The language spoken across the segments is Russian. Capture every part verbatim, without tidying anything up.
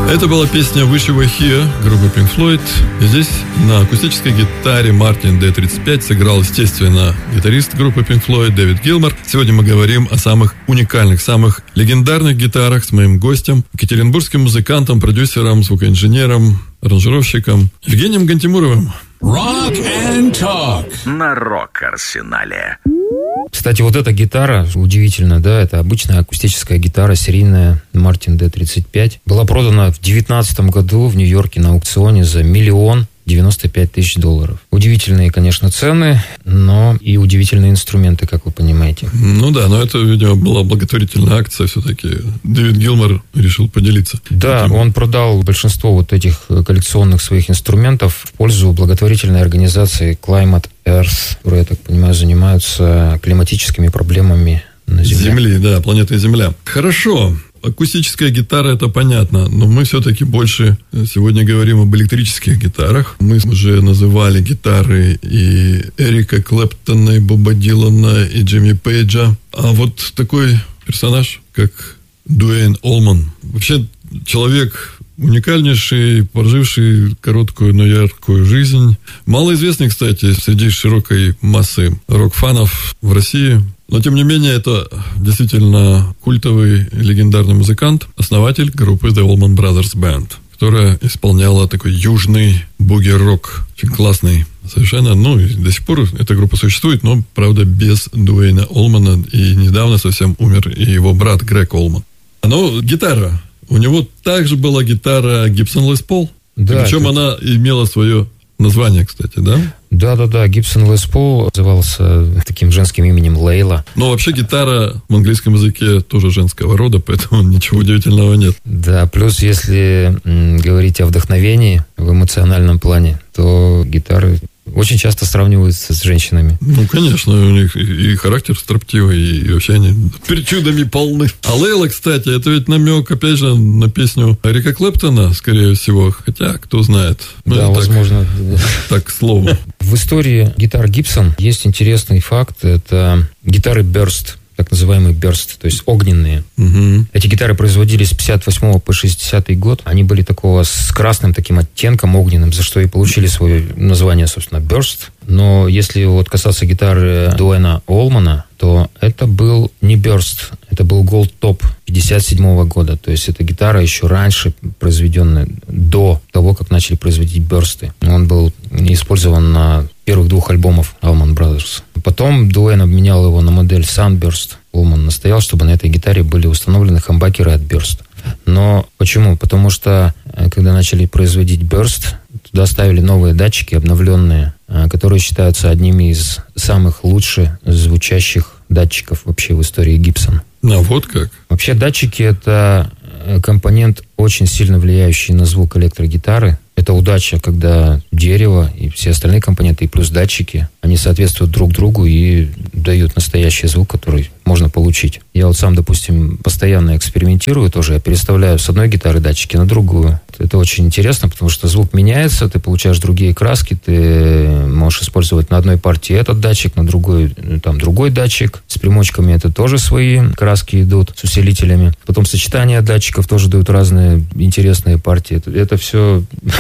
Это была песня «Wish You Were Here» группы Pink Floyd. И здесь на акустической гитаре Мартин ди тридцать пять сыграл, естественно, гитарист группы Pink Floyd Дэвид Гилмор. Сегодня мы говорим о самых уникальных, самых легендарных гитарах с моим гостем, екатеринбургским музыкантом, продюсером, звукоинженером, аранжировщиком Евгением Гантимуровым. Rock and Talk на Рок-Арсенале. Кстати, вот эта гитара, удивительно, да, это обычная акустическая гитара серийная Мартин ди тридцать пять. Была продана в девятнадцатом году в Нью-Йорке на аукционе за миллион девяносто пять тысяч долларов. Удивительные, конечно, цены, но и удивительные инструменты, как вы понимаете. Ну да, но это, видимо, была благотворительная акция все-таки. Дэвид Гилмор решил поделиться. Да, этим. Он продал большинство вот этих коллекционных своих инструментов в пользу благотворительной организации Climate Earth, которая, я так понимаю, занимаются климатическими проблемами на Земле. Земли, да, планеты Земля. Хорошо. Акустическая гитара, это понятно, но мы все-таки больше сегодня говорим об электрических гитарах. Мы уже называли гитары и Эрика Клэптона, и Боба Дилана, и Джимми Пейджа. А вот такой персонаж, как Дуэйн Олман, вообще человек уникальнейший, проживший короткую, но яркую жизнь. Малоизвестный, кстати, среди широкой массы рок-фанов в России. Но, тем не менее, это действительно культовый, легендарный музыкант, основатель группы The Allman Brothers Band, которая исполняла такой южный буги-рок, очень классный совершенно. Ну, и до сих пор эта группа существует, но, правда, без Дуэйна Олмана. И недавно совсем умер и его брат Грег Олман. Но гитара. У него также была гитара Gibson Les Paul. Да, причем это... она имела свое название, кстати, да? Да-да-да, Gibson Les Paul назывался таким женским именем Лейла. Но вообще гитара в английском языке тоже женского рода, поэтому ничего удивительного нет. Да, плюс если м, говорить о вдохновении в эмоциональном плане, то гитары очень часто сравниваются с женщинами. Ну, конечно, у них и характер строптивый, и вообще они причудами полны. А Лейла, кстати, это ведь намек, опять же, на песню Эрика Клэптона, скорее всего. Хотя, кто знает. Да, ну, возможно. Так, так, к слову. В истории гитар Gibson есть интересный факт. Это гитары Burst, так называемый Burst, то есть огненные. Угу. Эти гитары производились с пятьдесят восьмого по шестидесятый год. Они были такого с красным таким оттенком огненным, за что и получили свое название, собственно, Burst. Но если вот касаться гитары Дуэйна Олмана, то это был не Burst, это был Gold Top пятьдесят седьмого года. То есть эта гитара еще раньше произведенная, до того, как начали производить Burst'ы. Он был использован на первых двух альбомах Allman Brothers. Потом Дуэйн обменял его на модель Sunburst. Олман настоял, чтобы на этой гитаре были установлены хамбакеры от Burst. Но почему? Потому что, когда начали производить Burst, туда ставили новые датчики, обновленные, которые считаются одними из самых лучших звучащих датчиков вообще в истории Gibson. Ну, вот как. Вообще датчики – это компонент, очень сильно влияющий на звук электрогитары. Это удача, когда дерево и все остальные компоненты, и плюс датчики, они соответствуют друг другу и дают настоящий звук, который можно получить. Я вот сам, допустим, постоянно экспериментирую тоже. Я переставляю с одной гитары датчики на другую. Это очень интересно, потому что звук меняется, ты получаешь другие краски, ты можешь использовать на одной партии этот датчик, на другой, там, другой датчик. С примочками это тоже свои краски идут, с усилителями. Потом сочетание датчиков тоже дают разные интересные партии. Это, это все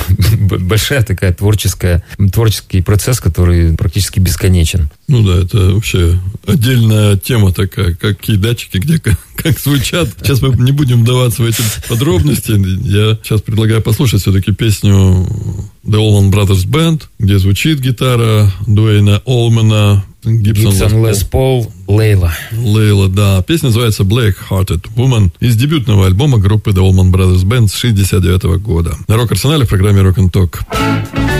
большая такая творческая, творческий процесс, который практически бесконечен. Ну да, это вообще отдельная тема такая, какие датчики, где как, как звучат. Сейчас мы не будем вдаваться в эти подробности. Я сейчас предлагаю послушать все-таки песню The Allman Brothers Band, где звучит гитара Дуэйна Олмана, Gibson Les Paul, Лейла. Лейла, да. Песня называется Black Hearted Woman из дебютного альбома группы The Allman Brothers Band с шестьдесят девятого года. На Рок-Арсенале в программе Rock and Talk.